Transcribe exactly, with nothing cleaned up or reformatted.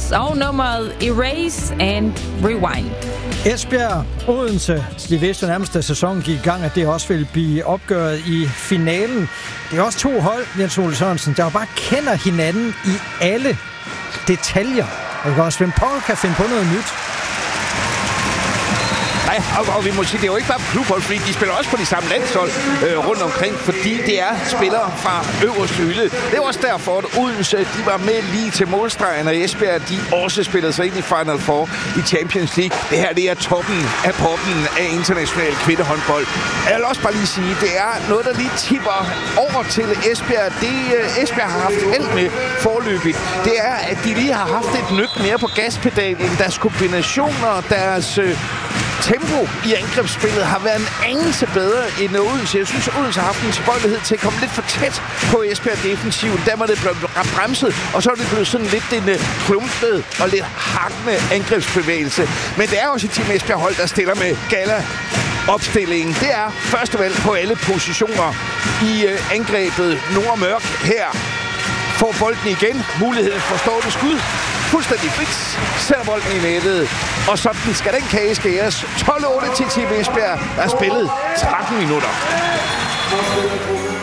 Beatles og nummeret Erase and Rewind. Esbjerg, Odense. De vidste jo nærmest, at sæsonen gik i gang, at det også ville blive opgøret i finalen. Det er også to hold, Jens Ole Sørensen, der jo bare kender hinanden i alle detaljer. Og også Svend Poul kan finde på noget nyt. Nej, og, og vi må sige, det er jo ikke bare klubhold, fordi de spiller også på de samme landshold øh, rundt omkring, fordi det er spillere fra øverste hylde. Det er også derfor, at Odense, de var med lige til målstregen, og Esbjerg, de også spillede sig ind i Final Four i Champions League. Det her, det er toppen af poppen af international kvindehåndbold. Jeg vil også bare lige sige, det er noget, der lige tipper over til Esbjerg. Det øh, Esbjerg har haft held med forløbigt, det er, at de lige har haft et nyk mere på gaspedalen. Deres kombinationer, deres øh, tempo i angrebsspillet har været en anelse bedre end Odense. Jeg synes, Odense har haft en tilbøjelighed til at komme lidt for tæt på Esbjerg defensiven. Der var det blevet bremset, og så er det blevet sådan lidt en klumpet og lidt hakkende angrebsbevægelse. Men det er også et team Esbjerg hold, der stiller med gala opstillingen. Det er første valg på alle positioner i øh, angrebet. Nora Mørk her får bolden igen. Muligheden for stående skud. Fuldstændig frit. Sætter bolden i nettet. Og sådan skal den kage skæres. tolv otte til Team Esbjerg. Der er spillet tretten minutter.